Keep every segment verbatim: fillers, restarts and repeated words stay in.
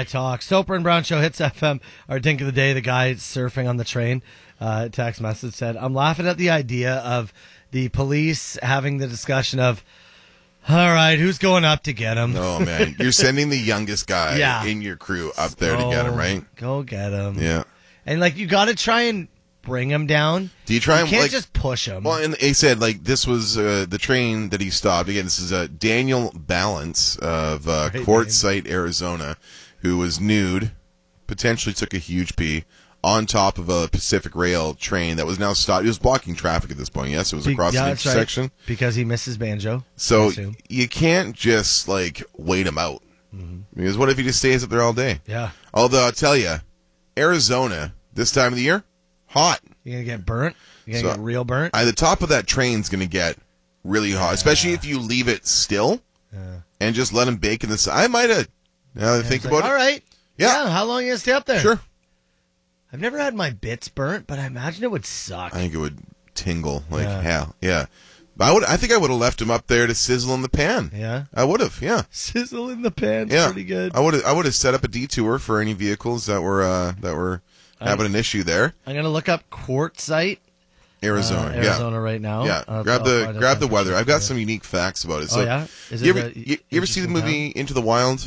I talk. Soper and Brown Show, Hits F M. Our dink of the day, the guy surfing on the train, uh, text message said, I'm laughing at the idea of the police having the discussion of, all right, who's going up to get him? Oh, man. You're sending the youngest guy yeah. in your crew up there to get him, right? Go get him. Yeah. And, like, you got to try and bring him down. Do you try you and can't like, just push him. Well, and they said, like, this was uh, the train that he stopped. Again, this is uh, Daniel Balance of uh, Quartzsite, Arizona, who was nude, potentially took a huge pee, on top of a Pacific Rail train that was now stopped. It was blocking traffic at this point, yes? It was across yeah, the that's intersection. Right. Because he misses banjo. So you can't just, like, wait him out. Mm-hmm. Because what if he just stays up there all day? Yeah. Although, I'll tell you, Arizona, this time of the year, hot. You're going to get burnt? You're going to so, get real burnt? I, the top of that train's going to get really hot, yeah. especially if you leave it still yeah. and just let him bake in the sun. I might have, now that I think about like, it. All right. Yeah. yeah. How long are you going to stay up there? Sure. I've never had my bits burnt, but I imagine it would suck. I think it would tingle like yeah. hell. Yeah. I would. I think I would have left him up there to sizzle in the pan. Yeah. I would have. Yeah. Sizzle in the pan. Yeah. Pretty good. I would have. I would have set up a detour for any vehicles that were uh, that were having an issue there. I'm gonna look up Quartzsite, Arizona. uh, Arizona yeah. right now. Yeah. I'll, grab I'll the grab the weather. I've got some unique facts about it. So, oh yeah. Is you it ever, a, you, you ever see the movie town? Into the Wild?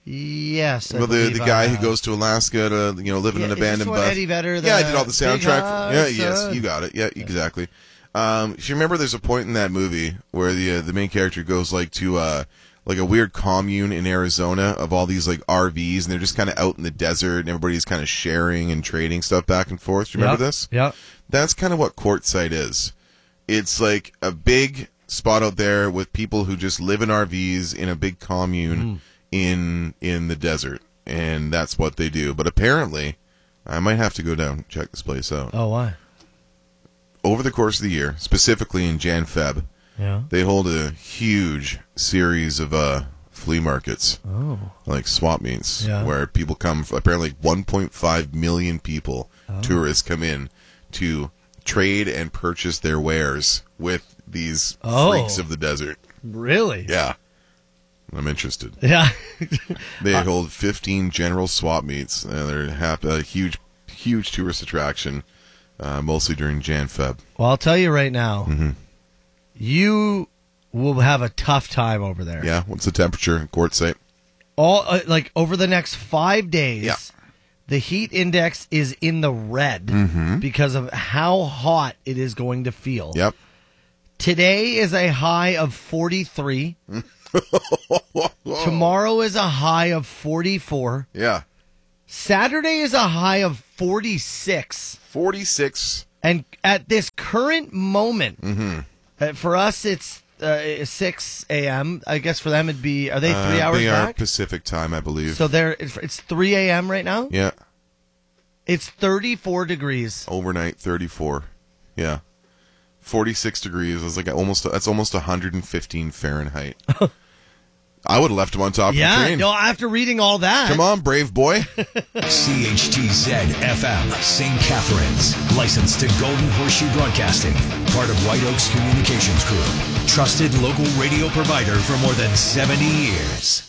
Yes. Well, the the guy who goes to Alaska to you know live in yeah, an abandoned bus. Eddie Vedder, yeah, I did all the soundtrack. For, yeah, yes, you got it. Yeah, yeah. exactly. Um, if you remember, there's a point in that movie where the uh, the main character goes like to uh like a weird commune in Arizona of all these like R Vs, and they're just kind of out in the desert, and everybody's kind of sharing and trading stuff back and forth. Do you remember yep. this? Yeah. That's kind of what Quartzsite is. It's like a big spot out there with people who just live in R Vs in a big commune. Mm. in in the desert, and that's what they do. But apparently, I might have to go down and check this place out. Oh, why? Over the course of the year, specifically in Jan-Feb, yeah. they hold a huge series of uh, flea markets, oh. like swap meets, yeah. where people come, apparently one point five million people, oh. tourists come in to trade and purchase their wares with these oh. freaks of the desert. Really? Yeah. I'm interested. Yeah. They hold fifteen general swap meets. And they're half, a huge, huge tourist attraction, uh, mostly during Jan-Feb. Well, I'll tell you right now, mm-hmm. you will have a tough time over there. Yeah. What's the temperature in Quartzsite? All uh, like over the next five days, yeah. the heat index is in the red mm-hmm. because of how hot it is going to feel. Yep. Today is a high of forty-three. Tomorrow is a high of forty-four. Yeah. Saturday is a high of forty-six. forty-six. And at this current moment, mm-hmm. uh, for us it's uh, six a.m. I guess for them it'd be, are they three uh, hours they back? They are Pacific time, I believe. So they're, it's three a.m. right now? Yeah. It's thirty-four degrees. Overnight, thirty-four. Yeah. forty-six degrees. That's like almost, that's almost one hundred fifteen Fahrenheit. I would have left him on top yeah, of the train. No, after reading all that. Come on, brave boy. C H T Z F M, Saint Catharines. Licensed to Golden Horseshoe Broadcasting. Part of White Oaks Communications Group. Trusted local radio provider for more than seventy years.